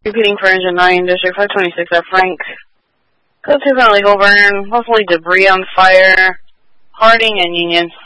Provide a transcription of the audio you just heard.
Repeating for engine 9, District 526 at Frank. Go to Valley Holborn, hopefully debris on fire, Harding and Union.